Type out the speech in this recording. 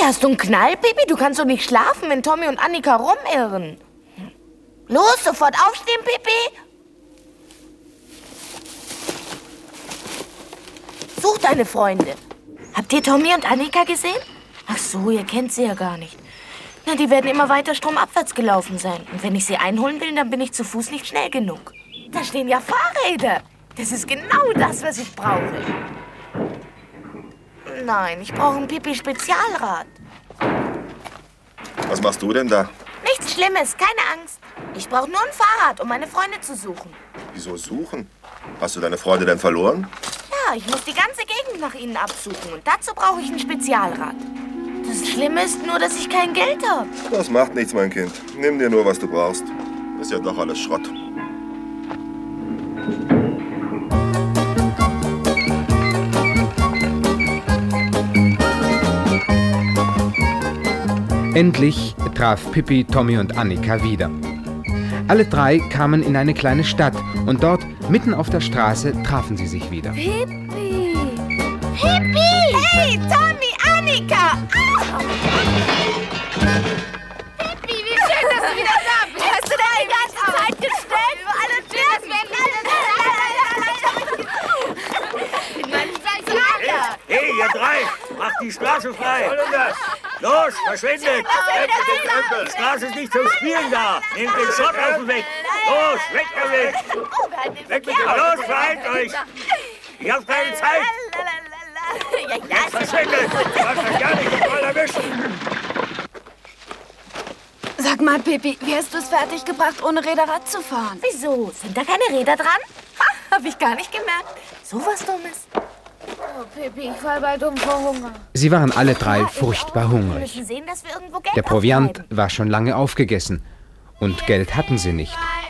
hast du einen Knall, Pippi? Du kannst doch nicht schlafen, wenn Tommy und Annika rumirren. Los, sofort aufstehen, Pippi. Such deine Freunde. Habt ihr Tommy und Annika gesehen? Ach so, ihr kennt sie ja gar nicht. Na, die werden immer weiter stromabwärts gelaufen sein. Und wenn ich sie einholen will, dann bin ich zu Fuß nicht schnell genug. Da stehen ja Fahrräder. Das ist genau das, was ich brauche. Nein, ich brauche ein Pipi-Spezialrad. Was machst du denn da? Nichts Schlimmes, keine Angst. Ich brauche nur ein Fahrrad, um meine Freunde zu suchen. Wieso suchen? Hast du deine Freunde denn verloren? Ja, ich muss die ganze Gegend nach ihnen absuchen. Und dazu brauche ich ein Spezialrad. Das Schlimme ist nur, dass ich kein Geld habe. Das macht nichts, mein Kind. Nimm dir nur, was du brauchst. Ist ja doch alles Schrott. Endlich traf Pippi, Tommy und Annika wieder. Alle drei kamen in eine kleine Stadt und dort, mitten auf der Straße, trafen sie sich wieder. Pippi! Pippi! Hey, Tommy, Annika! Ah! Pippi, wie schön, dass du wieder da bist. Hast du da die ganze Zeit gestellt? Über alle In meinem Lager. Hey, ihr drei, macht die Straße frei. Los, verschwindet. Die Straße ist nicht zum Spielen da. Nehmt den Schrotthaufen weg. Los, weg damit. Weg mit dem. Los, vereint euch. Ich hab keine Zeit. Jetzt verschwindet. Ich kann euch gar nicht voll erwischen. Sag mal, Pippi, wie hast du es fertiggebracht, ohne Räderrad zu fahren? Wieso? Sind da keine Räder dran? Ha, hab ich gar nicht gemerkt. So was Dummes. Oh, Pippi, ich fall bald um vor Hunger. Sie waren alle drei furchtbar Wir hungrig. müssen sehen, dass wir irgendwo Geld Der Proviant auftreiben. war schon lange aufgegessen und Geld hatten sie nicht.